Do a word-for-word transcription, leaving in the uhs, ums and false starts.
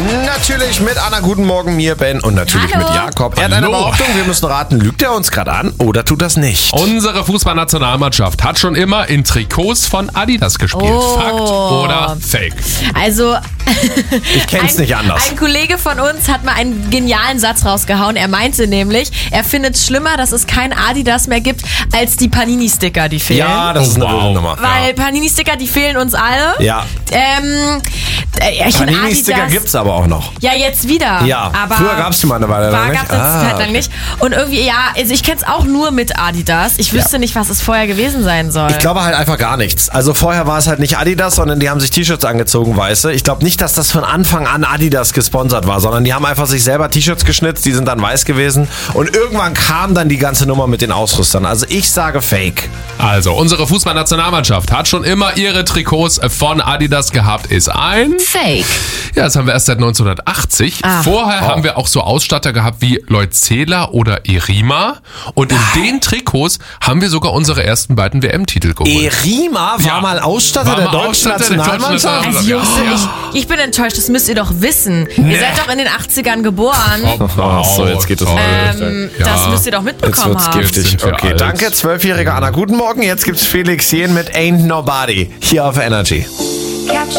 Natürlich mit Anna, guten Morgen, mir, Ben und natürlich Hallo. mit Jakob. Er hat eine Hallo. Behauptung, wir müssen raten, lügt er uns gerade an oder tut das nicht? Unsere Fußballnationalmannschaft hat schon immer in Trikots von Adidas gespielt. Oh. Fakt oder Fake? Also, Ich kenn's ein, nicht anders. ein Kollege von uns hat mal einen genialen Satz rausgehauen. Er meinte nämlich, er findet es schlimmer, dass es kein Adidas mehr gibt, als die Panini-Sticker, die fehlen. Ja, das ist eine Wow. wilde Nummer. Weil Panini-Sticker, die fehlen uns alle. Ja, Ähm, äh, ich find Panini-Sticker Adidas- gibt's aber auch noch. Ja, jetzt wieder. Ja, aber früher gab's die mal eine Weile lang war, nicht. gab's jetzt Ah, Zeit lang okay. nicht. Und irgendwie, ja, also ich kenn's auch nur mit Adidas. Ich wüsste nicht, was es vorher gewesen sein soll. Ich glaube halt einfach gar nichts. Also vorher war es halt nicht Adidas, sondern die haben sich T-Shirts angezogen, weiße. Ich glaube nicht, dass das von Anfang an Adidas gesponsert war, sondern die haben einfach sich selber T-Shirts geschnitzt, die sind dann weiß gewesen. Und irgendwann kam dann die ganze Nummer mit den Ausrüstern. Also ich sage Fake. Also, unsere Fußballnationalmannschaft hat schon immer ihre Trikots von Adidas gehabt, ist ein... Fake. Ja, das haben wir erst seit neunzehnhundertachtzig. Ah. Vorher Oh. haben wir auch so Ausstatter gehabt wie Lloyd Zehler oder Erima. Und in den Trikots haben wir sogar unsere ersten beiden W M-Titel geholt. Erima war Ja. mal Ausstatter War der mal deutschen Ausstatter der deutschen Nationalmannschaft? Also Nationalmannschaft. Jungs, Ja. ich, ich bin enttäuscht, das müsst ihr doch wissen. Ihr seid doch in den achtzigern geboren. Ach so, jetzt geht es toll. Ähm, Ja. Das müsst ihr doch Jetzt mitbekommen wird's haben. giftig. Sind wir Okay, alt. danke, zwölfjährige Anna. Guten Morgen, jetzt gibt's Felix Jen mit Ain't Nobody hier auf Energy. Catch